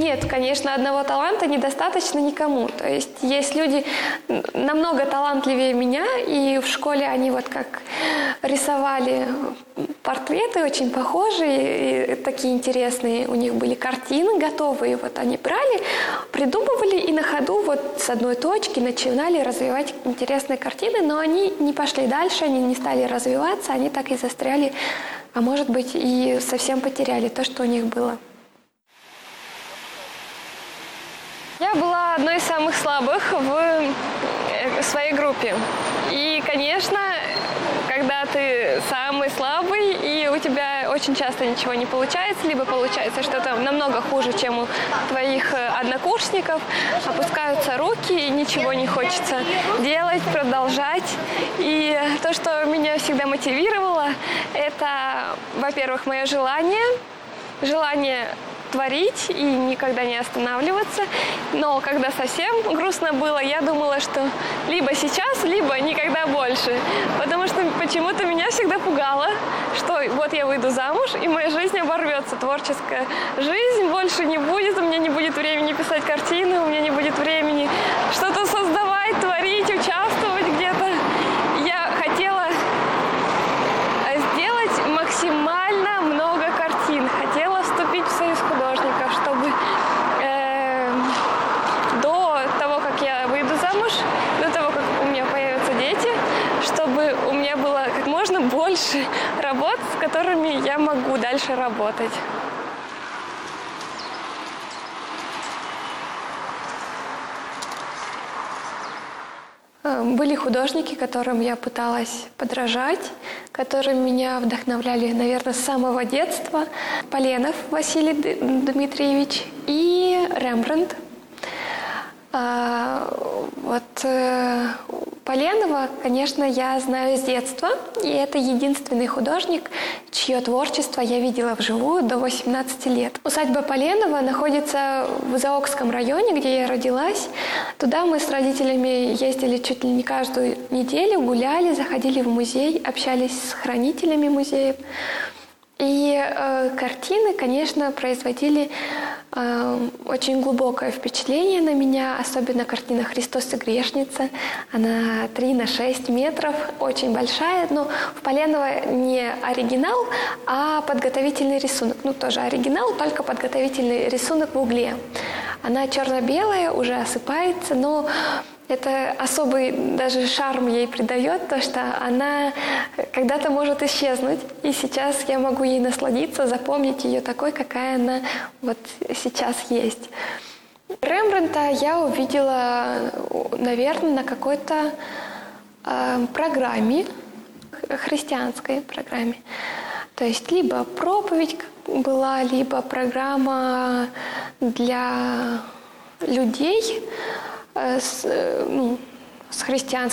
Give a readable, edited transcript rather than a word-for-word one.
Нет, конечно, одного таланта недостаточно никому. То есть люди намного талантливее меня, и в школе они вот как рисовали портреты очень похожие, и такие интересные. У них были картины готовые, вот они брали, придумывали и на ходу вот с одной точки начинали развивать интересные картины, но они не пошли дальше, они не стали развиваться, они так и застряли, а может быть и совсем потеряли то, что у них было. Я была одной из самых слабых в своей группе. И, конечно, когда ты самый слабый, и у тебя очень часто ничего не получается, либо получается что-то намного хуже, чем у твоих однокурсников, опускаются руки, и ничего не хочется делать, продолжать. И то, что меня всегда мотивировало, это, во-первых, мое желание творить и никогда не останавливаться. Но когда совсем грустно было, я думала, что либо сейчас, либо никогда больше. Потому что почему-то меня всегда пугало, что вот я выйду замуж, и моя жизнь оборвется. Творческая жизнь больше не будет, у меня не будет времени писать картины, у меня не будет времени что-то создавать, творить, участвовать где-то. Я хотела сделать максимально много картин, хотела вступить в союз художников, чтобы до того, как я выйду замуж, до того, как у меня появятся дети, чтобы у меня было как можно больше работ, с которыми я могу дальше работать. Были художники, которым я пыталась подражать, которые меня вдохновляли, наверное, с самого детства. Поленов Василий Дмитриевич и Рембрандт. Поленова, конечно, я знаю с детства, и это единственный художник, чье творчество я видела вживую до 18 лет. Усадьба Поленова находится в Заокском районе, где я родилась. Туда мы с родителями ездили чуть ли не каждую неделю, гуляли, заходили в музей, общались с хранителями музеев. И картины, конечно, производили очень глубокое впечатление на меня, особенно картина «Христос и грешница». Она 3 на 6 метров, очень большая, но в Поленова не оригинал, а подготовительный рисунок. Ну, тоже оригинал, только подготовительный рисунок в угле. Она черно-белая, уже осыпается, но это особый даже шарм ей придает, то, что она когда-то может исчезнуть, и сейчас я могу ей насладиться, запомнить ее такой, какая она вот сейчас есть. Рембрандта я увидела, наверное, на какой-то программе, христианской программе. То есть либо проповедь была, либо программа для людей, с